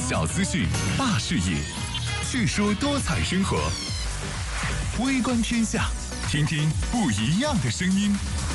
小资讯，大视野，叙说多彩生活。微观天下，听听不一样的声音。